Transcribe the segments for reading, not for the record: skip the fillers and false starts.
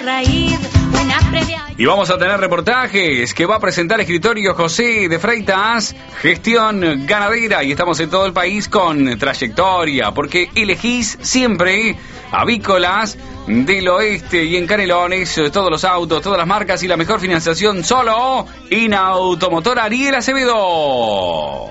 Y vamos a tener reportajes que va a presentar el escritorio José de Freitas, gestión ganadera, y estamos en todo el país con trayectoria, porque elegís siempre Avícolas del Oeste y en Canelones, todos los autos, todas las marcas y la mejor financiación solo en Automotor Ariel Acevedo.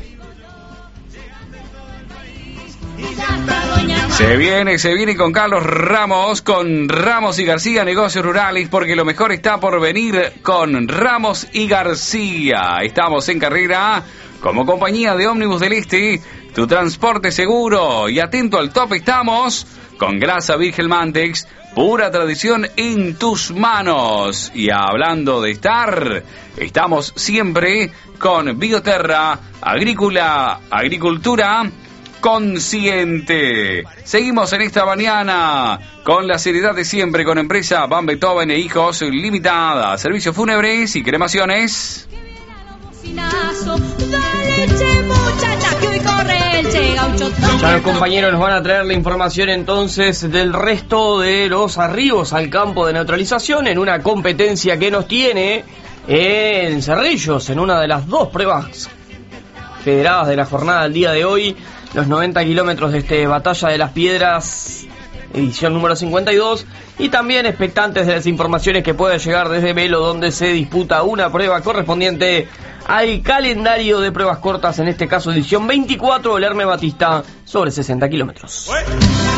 Se viene con Carlos Ramos, con Ramos y García Negocios Rurales, porque lo mejor está por venir con Ramos y García. Estamos en carrera como compañía de Ómnibus del Este, tu transporte seguro, y atento al top estamos con grasa virgen Mantex, pura tradición en tus manos. Y hablando de estar, estamos siempre con Bioterra, agricultura consciente. Seguimos en esta mañana con la seriedad de siempre con empresa Van Beethoven e Hijos Limitada, servicios fúnebres y cremaciones. Ya los compañeros nos van a traer la información entonces del resto de los arribos al campo de neutralización en una competencia que nos tiene en Cerrillos, en una de las dos pruebas federadas de la jornada del día de hoy. Los 90 kilómetros de Batalla de las Piedras, edición número 52, y también expectantes de las informaciones que pueda llegar desde Melo, donde se disputa una prueba correspondiente al calendario de pruebas cortas, en este caso edición 24, el Hermes Batista, sobre 60 kilómetros.